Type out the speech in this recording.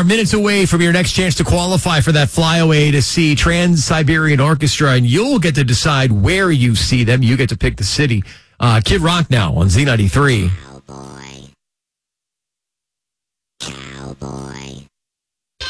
are minutes away from your next chance to qualify for that flyaway to see Trans-Siberian Orchestra, and you'll get to decide where you see them. You get to pick the city. Kid Rock now on Z93. Cowboy. Cowboy.